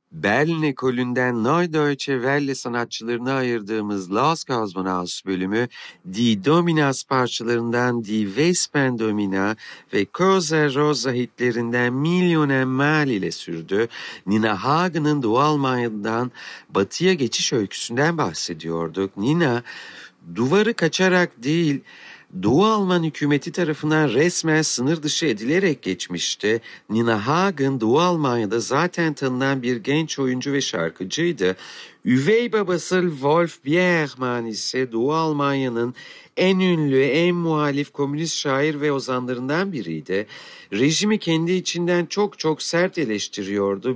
Berlin ekolünden Neudeutsche Welle sanatçılarına ayırdığımız Las Kosmonaut bölümü Die Dominas parçalarından Die Wespendomina ve Cosa Rosa hitlerinden Millionen Mal ile sürdü. Nina Hagen'ın Doğu Almanya'dan Batı'ya geçiş öyküsünden bahsediyorduk. Nina, duvarı kaçarak değil, Doğu Alman hükümeti tarafından resmen sınır dışı edilerek geçmişti. Nina Hagen, Doğu Almanya'da zaten tanınan bir genç oyuncu ve şarkıcıydı. Üvey babası Wolf Biermann ise Doğu Almanya'nın en ünlü, en muhalif komünist şair ve ozanlarından biriydi. Rejimi kendi içinden çok sert eleştiriyordu.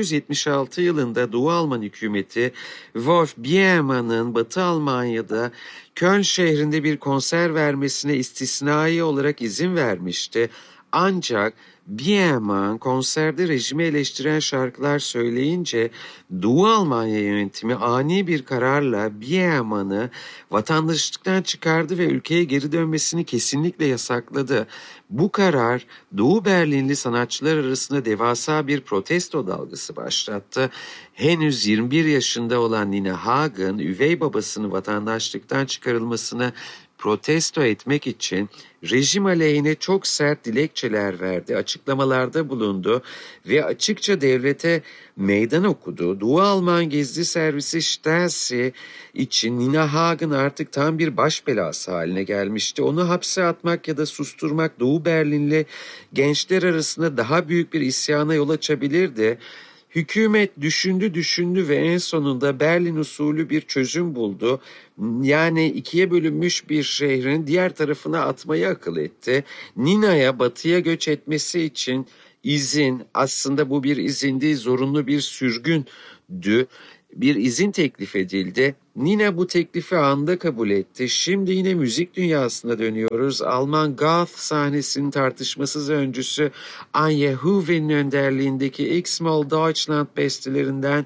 1976 yılında Doğu Alman hükümeti Wolf Biermann'ın Batı Almanya'da Köln şehrinde bir konser vermesine istisnai olarak izin vermişti. Ancak Biermann konserde rejimi eleştiren şarkılar söyleyince Doğu Almanya yönetimi ani bir kararla Biermann'ı vatandaşlıktan çıkardı ve ülkeye geri dönmesini kesinlikle yasakladı. Bu karar Doğu Berlinli sanatçılar arasında devasa bir protesto dalgası başlattı. Henüz 21 yaşında olan Nina Hagen, üvey babasının vatandaşlıktan çıkarılmasını protesto etmek için rejim aleyhine çok sert dilekçeler verdi, açıklamalarda bulundu ve açıkça devlete meydan okudu. Doğu Alman Gizli Servisi Stasi için Nina Hagen artık tam bir baş belası haline gelmişti. Onu hapse atmak ya da susturmak Doğu Berlinli gençler arasında daha büyük bir isyana yol açabilirdi. Hükümet düşündü ve en sonunda Berlin usulü bir çözüm buldu. Yani ikiye bölünmüş bir şehrin diğer tarafına atmayı akıl etti. Nina'ya batıya göç etmesi için izin, aslında bu bir izin değil, zorunlu bir sürgündü. Bir izin teklif edildi. Nina bu teklifi anında kabul etti. Şimdi yine müzik dünyasına dönüyoruz. Alman goth sahnesinin tartışmasız öncüsü Anja Hüvel'in önderliğindeki X-Moll Deutschland bestelerinden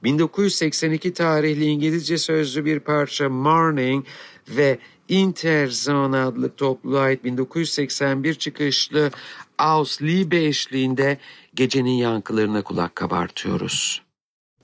1982 tarihli İngilizce sözlü bir parça Morning ve Interzone adlı topluluğa ait 1981 çıkışlı Aus Liebe eşliğinde gecenin yankılarına kulak kabartıyoruz.